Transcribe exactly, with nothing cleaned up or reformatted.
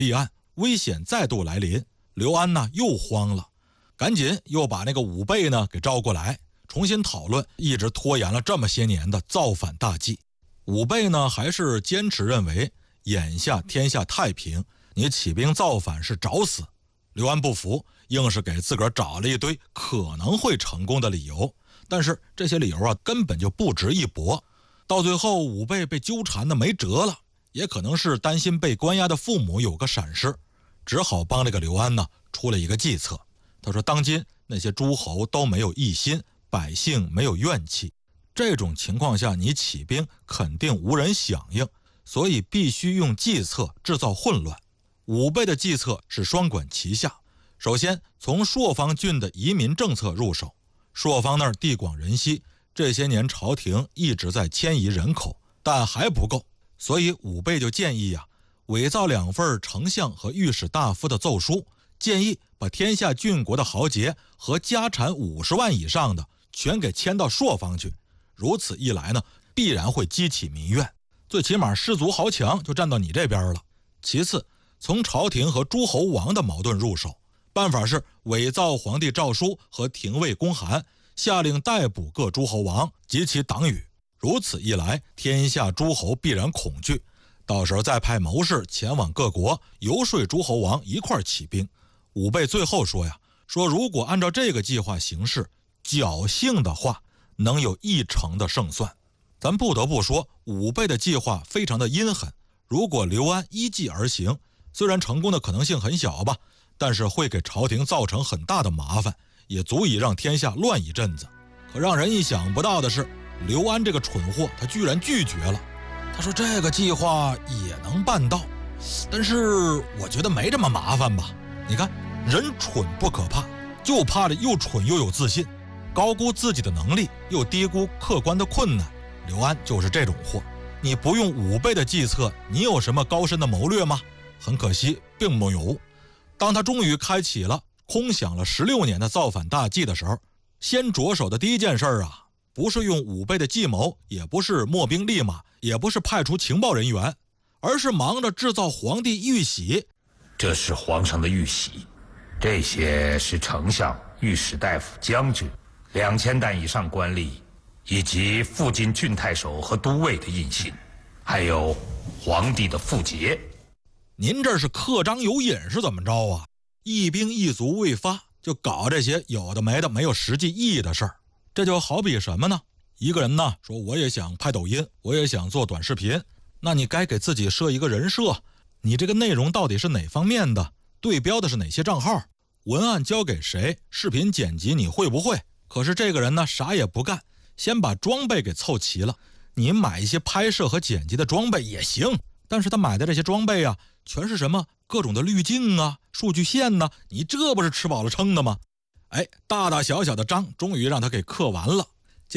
立案，危险再度来临，刘安呢又慌了，赶紧又把那个武备呢给招过来，重新讨论一直拖延了这么些年的造反大计。武备呢还是坚持认为眼下天下太平，你起兵造反是找死。刘安不服，硬是给自个儿找了一堆可能会成功的理由，但是这些理由啊根本就不值一驳。到最后武备被纠缠的没辙了，也可能是担心被关押的父母有个闪失，只好帮这个刘安呢出了一个计策。他说当今那些诸侯都没有异心，百姓没有怨气，这种情况下你起兵肯定无人响应，所以必须用计策制造混乱。武备的计策是双管齐下，首先从朔方郡的移民政策入手。朔方那儿地广人稀，这些年朝廷一直在迁移人口，但还不够，所以武备就建议啊，伪造两份丞相和御史大夫的奏书，建议把天下郡国的豪杰和家产五十万以上的全给迁到朔方去。如此一来呢，必然会激起民怨，最起码士族豪强就站到你这边了。其次，从朝廷和诸侯王的矛盾入手，办法是伪造皇帝诏书和廷尉公函，下令逮捕各诸侯王及其党羽。如此一来，天下诸侯必然恐惧，到时候再派谋士前往各国游说诸侯王一块起兵。武备最后说呀，说如果按照这个计划行事，侥幸的话能有一成的胜算。咱不得不说，武备的计划非常的阴狠，如果刘安依计而行，虽然成功的可能性很小吧，但是会给朝廷造成很大的麻烦，也足以让天下乱一阵子。可让人意想不到的是，刘安这个蠢货他居然拒绝了。他说这个计划也能办到，但是我觉得没这么麻烦吧。你看，人蠢不可怕，就怕着又蠢又有自信，高估自己的能力又低估客观的困难。刘安就是这种货，你不用武备的计策，你有什么高深的谋略吗？很可惜并没有。当他终于开启了空想了十六年的造反大计的时候，先着手的第一件事啊，不是用武备的计谋，也不是秣兵立马，也不是派出情报人员，而是忙着制造皇帝玉玺。 这是皇上的玉玺，这些是丞相、御史大夫、将军两千担以上官吏以及附近郡太守和都尉的印信，还有皇帝的符节。 您这是刻章有瘾是怎么着啊？一兵一卒未发就搞这些有的没的没有实际意义的事儿。这就好比什么呢？一个人呢说我也想拍抖音，我也想做短视频，那你该给自己设一个人设，你这个内容到底是哪方面的，对标的是哪些账号，文案交给谁，视频剪辑你会不会？可是这个人呢啥也不干，先把装备给凑齐了。你买一些拍摄和剪辑的装备也行，但是他买的这些装备啊，全是什么各种的滤镜啊、数据线呢、啊，你这不是吃饱了撑的吗？哎，大大小小的章终于让他给刻完了。